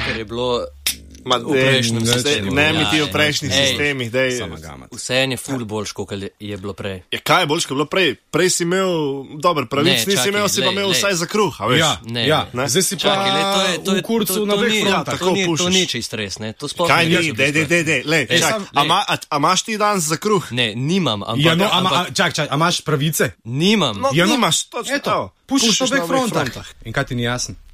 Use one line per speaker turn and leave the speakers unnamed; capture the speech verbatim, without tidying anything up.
ker je bilo
Ma,
v prejšnjem
ne,
sistemu.
Ne mi ti
Ja,
v prejšnjih
ej,
sistemih, dej.
Vseeno je ful boljš, kot je bilo prej.
Ja, kaj je boljš, kot je bilo prej? Prej si imel, dober pravic,
Ne,
nisi
čakaj,
imel, si pa
lej,
imel
lej.
vsaj za kruh, a veš?
Ja,
Ne,
ja.
ne.
Zdaj si pa
Čakaj, le, to je, to je,
v kurcu
to, to,
na
to
dveh
ni,
frontah.
to, ni, to
pušiš.
ni čisto res, ne. To sploh
Kaj
ne
ni,
gre v
dej, dej,
bistvu.
dej, dej, lej,
Ej,
čak,
sam-
a,
lej.
ma, a, a imaš ti danes za kruh?
Ne, nimam, ampak...
Ja, no, a,
ampak
a, čak, čak, a imaš pravice?
nimam.
No,
Ja, no,
nimaš, točno
Eto,
to.
pušiš na
Pušiš
dveh
na obeh
frontah.
frontah.
In kaj ti ni jasno?